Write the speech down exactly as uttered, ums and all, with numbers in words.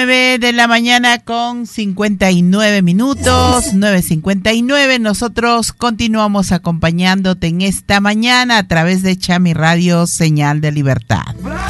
nueve de la mañana con cincuenta y nueve minutos, nueve cincuenta y nueve. Nosotros continuamos acompañándote en esta mañana a través de Chami Radio, Señal de Libertad.